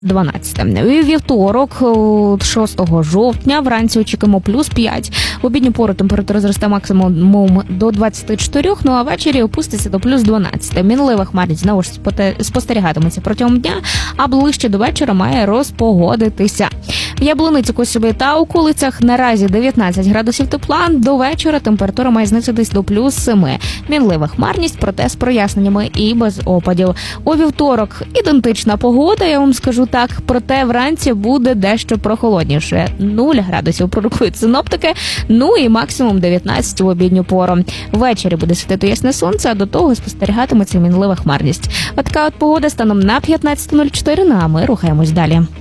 12. У вівторок, 6 жовтня, вранці очікуємо плюс 5. В обідню пору температура зросте максимум до 24, ну а ввечері опуститься до плюс 12. Мінлива хмарність знову ж спостерігатиметься протягом дня, а ближче до вечора має розпогодитися. В Яблуниці, Косові та околицях наразі 19 градусів тепла, до вечора температура має знизитись до плюс 7. Мінлива хмарність, проте з проясненнями і без опадів. У вівторок ідентична погода, я вам скажу так, проте вранці буде дещо прохолодніше. 0 градусів пророкують синоптики, ну і максимум 19 в обідню пору. Ввечері буде світити ясне сонце, а до того спостерігатиметься мінлива хмарність. От така от погода станом на 15:04, ну а ми рухаємось далі.